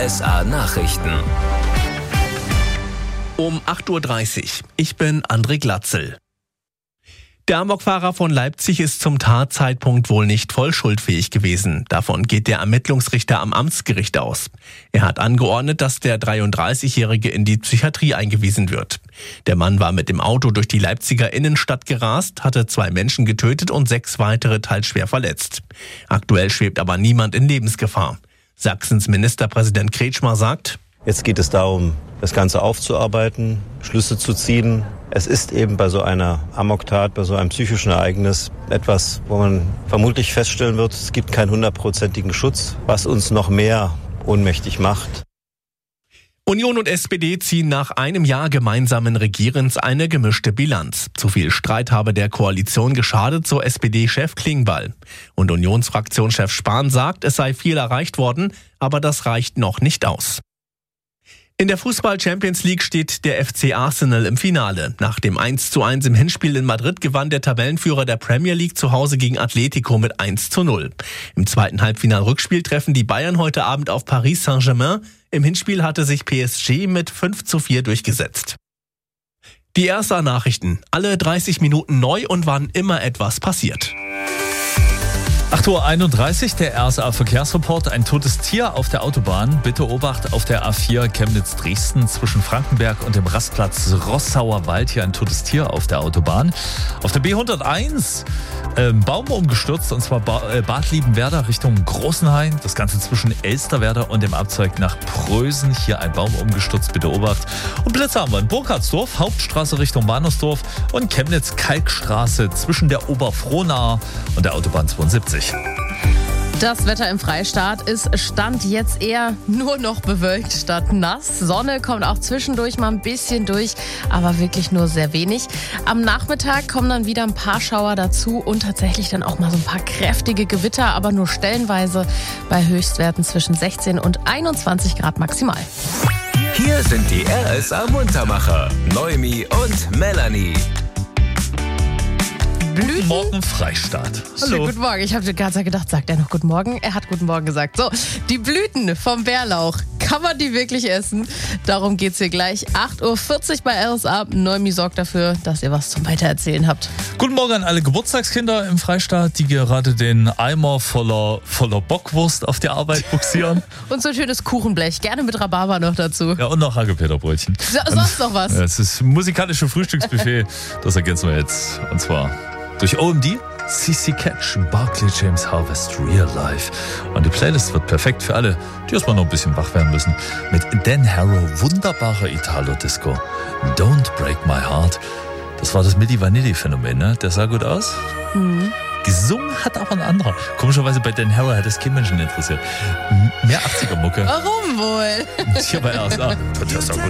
RSA Nachrichten. Um 8.30 Uhr. Ich bin André Glatzel. Der Amokfahrer von Leipzig ist zum Tatzeitpunkt wohl nicht voll schuldfähig gewesen. Davon geht der Ermittlungsrichter am Amtsgericht aus. Er hat angeordnet, dass der 33-Jährige in die Psychiatrie eingewiesen wird. Der Mann war mit dem Auto durch die Leipziger Innenstadt gerast, hatte 2 Menschen getötet und 6 weitere teils schwer verletzt. Aktuell schwebt aber niemand in Lebensgefahr. Sachsens Ministerpräsident Kretschmer sagt: Jetzt geht es darum, das Ganze aufzuarbeiten, Schlüsse zu ziehen. Es ist eben bei so einer Amoktat, bei so einem psychischen Ereignis etwas, wo man vermutlich feststellen wird, es gibt keinen 100%igen Schutz, was uns noch mehr ohnmächtig macht. Union und SPD ziehen nach einem Jahr gemeinsamen Regierens eine gemischte Bilanz. Zu viel Streit habe der Koalition geschadet, so SPD-Chef Klingbeil. Und Unionsfraktionschef Spahn sagt, es sei viel erreicht worden, aber das reicht noch nicht aus. In der Fußball-Champions League steht der FC Arsenal im Finale. Nach dem 1:1 im Hinspiel in Madrid gewann der Tabellenführer der Premier League zu Hause gegen Atletico mit 1:0. Im zweiten Halbfinal-Rückspiel treffen die Bayern heute Abend auf Paris Saint-Germain. Im Hinspiel hatte sich PSG mit 5:4 durchgesetzt. Die RSA-Nachrichten. Alle 30 Minuten neu und wann immer etwas passiert. 8.31 Uhr, der RSA-Verkehrsreport. Ein totes Tier auf der Autobahn. Bitte Obacht auf der A4 Chemnitz-Dresden zwischen Frankenberg und dem Rastplatz Rossauer Wald. Hier ein totes Tier auf der Autobahn. Auf der B101 Baum umgestürzt, und zwar Bad Liebenwerda Richtung Großenhain. Das Ganze zwischen Elsterwerda und dem Abzweig nach Prösen. Hier ein Baum umgestürzt, bitte Obacht. Und Blitzer haben wir in Burkhardsdorf, Hauptstraße Richtung Bahnhofsdorf und Chemnitz-Kalkstraße zwischen der Oberfrohna und der Autobahn 72. Das Wetter im Freistaat ist Stand jetzt eher nur noch bewölkt statt nass. Sonne kommt auch zwischendurch mal ein bisschen durch, aber wirklich nur sehr wenig. Am Nachmittag kommen dann wieder ein paar Schauer dazu und tatsächlich dann auch mal so ein paar kräftige Gewitter, aber nur stellenweise bei Höchstwerten zwischen 16 und 21 Grad maximal. Hier sind die RSA Muntermacher, Noemi und Melanie. Guten Morgen, Freistaat. Hallo. Schönen guten Morgen. Ich habe die ganze Zeit gedacht, sagt er noch guten Morgen? Er hat guten Morgen gesagt. So, die Blüten vom Bärlauch. Kann man die wirklich essen? Darum geht's hier gleich. 8.40 Uhr bei RSA. Noemi sorgt dafür, dass ihr was zum Weitererzählen habt. Guten Morgen an alle Geburtstagskinder im Freistaat, die gerade den Eimer voller Bockwurst auf die Arbeit buxieren. Und so ein schönes Kuchenblech. Gerne mit Rhabarber noch dazu. Ja, und noch Hagepeterbrötchen. Sonst noch was? Ja, es ist musikalische Frühstücksbuffet. Das ergänzen wir jetzt. Und zwar durch OMD, CC Catch, Barclay James Harvest, Real Life. Und die Playlist wird perfekt für alle, die erstmal noch ein bisschen wach werden müssen. Mit Dan Harrow, wunderbarer Italo-Disco. Don't Break My Heart. Das war das Milli Vanilli-Phänomen, ne? Der sah gut aus. Mhm. Gesungen hat aber ein anderer. Komischerweise bei Dan Harrow hat das kein Menschen interessiert. Mehr 80er-Mucke. Warum wohl? Hier bei RSA.